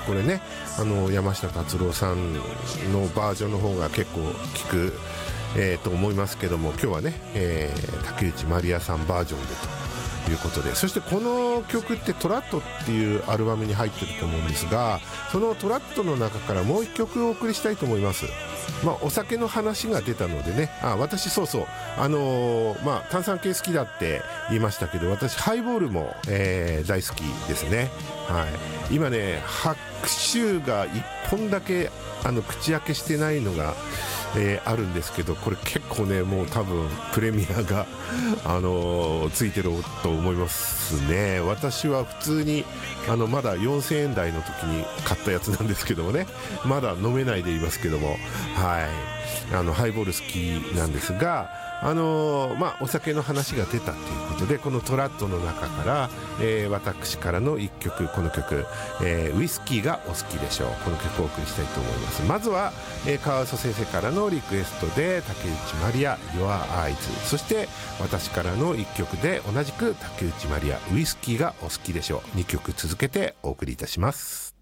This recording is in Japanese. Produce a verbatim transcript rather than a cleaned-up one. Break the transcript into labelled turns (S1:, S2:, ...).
S1: これね、あの山下達郎さんのバージョンの方が結構聞く、えー、と思いますけども、今日はね、えー、竹内まりやさんバージョンでということで、そしてこの曲ってトラットっていうアルバムに入ってると思うんですが、そのトラットの中からもう一曲お送りしたいと思います。まあ、お酒の話が出たのでね、あ、私そうそう、あのー、まあ、炭酸系好きだって言いましたけど、私ハイボールも、えー、大好きですね。はい、今ね白州がいっぽんだけあの口開けしてないのが、えー、あるんですけど、これ結構ねもう多分プレミアが、あのー、ついてると思いますね。私は普通にあのまだよんせんえん台の時に買ったやつなんですけどもね、まだ飲めないでいますけども、はい、あのハイボール好きなんですが、あのーまあ、お酒の話が出たということで、このトラットの中から、えー、私からのいっきょく、この曲、えー、ウイスキーがお好きでしょう、この曲をお送りしたいと思います。まずは、えー、川磯先生からのリクエストで竹内まりや Your Eyes、 そして私からのいっきょくで同じく竹内まりやウイスキーがお好きでしょう、にきょく続けてお送りいたします。